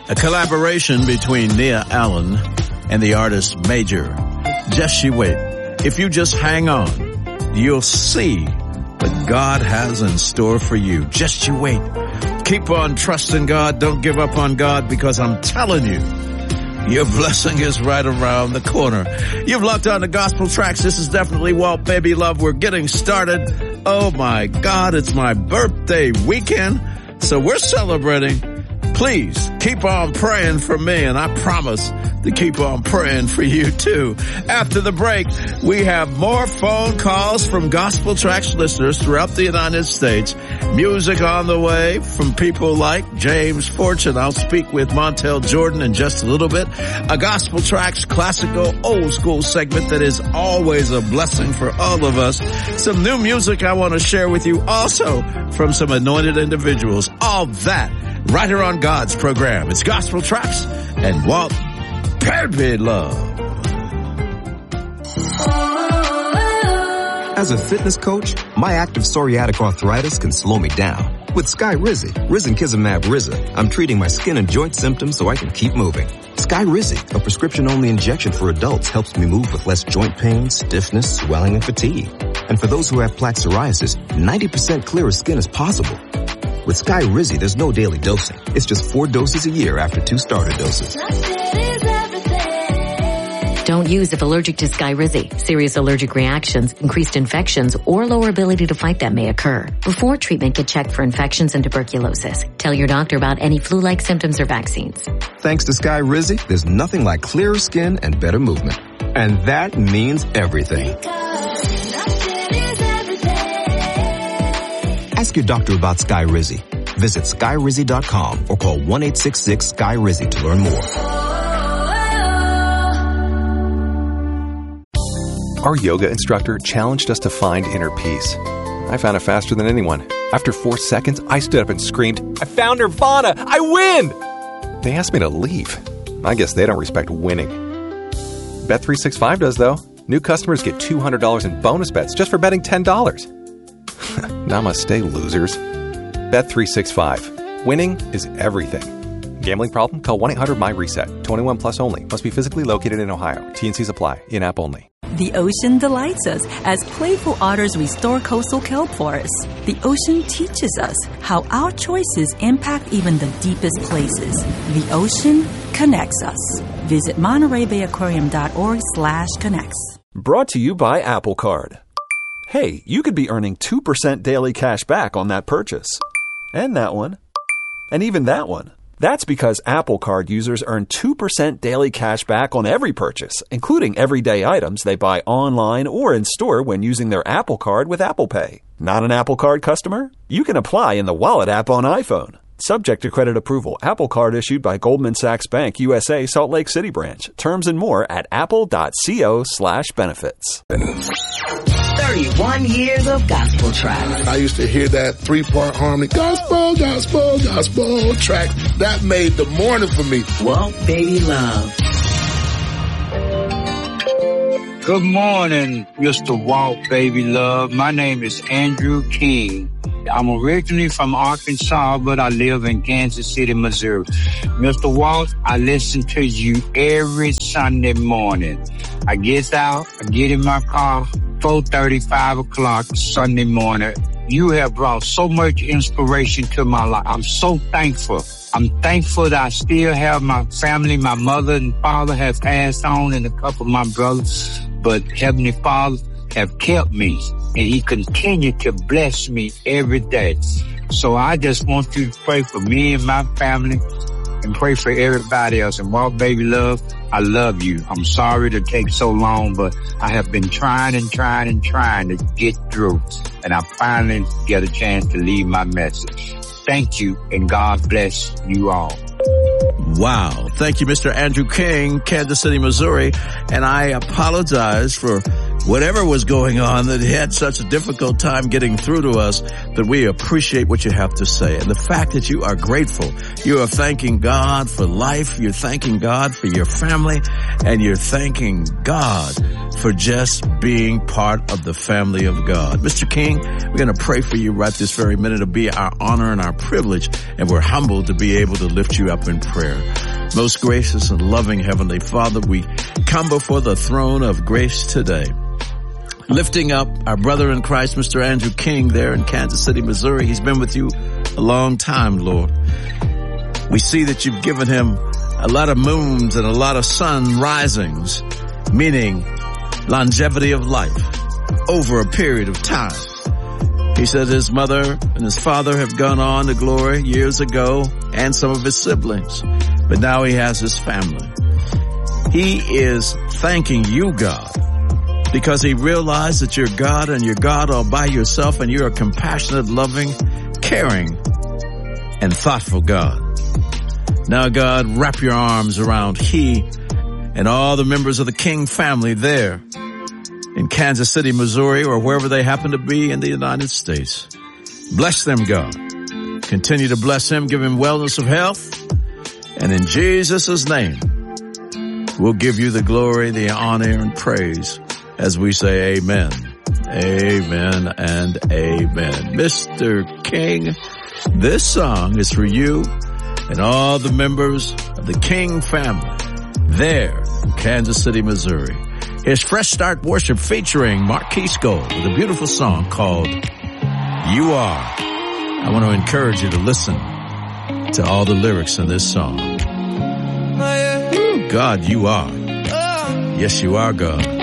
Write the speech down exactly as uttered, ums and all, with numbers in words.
a collaboration between Nia Allen and the artist Major. Just you wait. If you just hang on, you'll see what God has in store for you. Just you wait. Keep on trusting God. Don't give up on God, because I'm telling you, your blessing is right around the corner. You've locked on to Gospel Tracks. This is definitely Walt Baby Love. We're getting started. Oh my God, it's my birthday weekend. So we're celebrating. Please keep on praying for me, and I promise to keep on praying for you too. After the break, we have more phone calls from Gospel Tracks listeners throughout the United States. Music on the way from people like James Fortune. I'll speak with Montel Jordan in just a little bit. A Gospel Tracks classical old school segment that is always a blessing for all of us. Some new music I want to share with you also from some anointed individuals. All that right here on God's program. It's Gospel Tracks and Walt Baby Love. As a fitness coach, my active psoriatic arthritis can slow me down. With Skyrizi, Risankizumab Riza, I'm treating my skin and joint symptoms so I can keep moving. Skyrizi, a prescription-only injection for adults, helps me move with less joint pain, stiffness, swelling, and fatigue. And for those who have plaque psoriasis, ninety percent clearer skin is possible. With Skyrizi, there's no daily dosing. It's just four doses a year after two starter doses. Don't use if allergic to Skyrizi. Serious allergic reactions, increased infections, or lower ability to fight them may occur. Before treatment, get checked for infections and tuberculosis. Tell your doctor about any flu-like symptoms or vaccines. Thanks to Skyrizi, there's nothing like clearer skin and better movement. And that means everything. Ask your doctor about Skyrizi. Visit Skyrizi dot com or call one eight six six Skyrizi to learn more. Our yoga instructor challenged us to find inner peace. I found it faster than anyone. After four seconds, I stood up and screamed, "I found Nirvana! I win!" They asked me to leave. I guess they don't respect winning. Bet three sixty-five does, though. New customers get two hundred dollars in bonus bets just for betting ten dollars. Namaste, losers. Bet three sixty-five. Winning is everything. Gambling problem? Call one eight hundred my reset. twenty-one plus only. Must be physically located in Ohio. T N Cs apply. In-app only. The ocean delights us as playful otters restore coastal kelp forests. The ocean teaches us how our choices impact even the deepest places. The ocean connects us. Visit Monterey Bay Aquarium dot org slash connects. Brought to you by Apple Card. Hey, you could be earning two percent daily cash back on that purchase. And that one. And even that one. That's because Apple Card users earn two percent daily cash back on every purchase, including everyday items they buy online or in store when using their Apple Card with Apple Pay. Not an Apple Card customer? You can apply in the Wallet app on iPhone. Subject to credit approval. Apple Card issued by Goldman Sachs Bank, U S A, Salt Lake City branch. Terms and more at apple.co slash benefits. thirty-one years of Gospel Tracks. I used to hear that three-part harmony. Gospel, gospel, gospel track. That made the morning for me. Walt Baby Love. Good morning, Mister Walt Baby Love. My name is Andrew King. I'm originally from Arkansas, but I live in Kansas City, Missouri. Mister Walt, I listen to you every Sunday morning. I get out, I get in my car, four thirty, five o'clock Sunday morning. You have brought so much inspiration to my life. I'm so thankful. I'm thankful that I still have my family. My mother and father have passed on and a couple of my brothers, but Heavenly Father have kept me, and He continued to bless me every day. So I just want you to pray for me and my family and pray for everybody else. And Walt Baby Love, I love you. I'm sorry to take so long, but I have been trying and trying and trying to get through. And I finally get a chance to leave my message. Thank you, and God bless you all. Wow. Thank you, Mister Andrew King, Kansas City, Missouri. And I apologize for whatever was going on, that he had such a difficult time getting through to us, that we appreciate what you have to say. And the fact that you are grateful, you are thanking God for life, you're thanking God for your family, and you're thanking God for just being part of the family of God. Mister King, we're going to pray for you right this very minute. It'll be our honor and our privilege, and we're humbled to be able to lift you up in prayer. Most gracious and loving Heavenly Father, we come before the throne of grace today, lifting up our brother in Christ, Mister Andrew King, there in Kansas City, Missouri. He's been with you a long time, Lord. We see that you've given him a lot of moons and a lot of sun risings, meaning longevity of life over a period of time. He said his mother and his father have gone on to glory years ago, and some of his siblings, but now he has his family. He is thanking you, God, because he realized that you're God and you're God all by yourself, and you're a compassionate, loving, caring, and thoughtful God. Now, God, wrap your arms around he and all the members of the King family there in Kansas City, Missouri, or wherever they happen to be in the United States. Bless them, God. Continue to bless him, give him wellness of health, and in Jesus' name, we'll give you the glory, the honor, and praise as we say amen, amen, and amen. Mister King, this song is for you and all the members of the King family there in Kansas City, Missouri. Here's Fresh Start Worship featuring Marquise Gold with a beautiful song called You Are. I want to encourage you to listen to all the lyrics in this song. Ooh, God, you are. Yes, you are, God.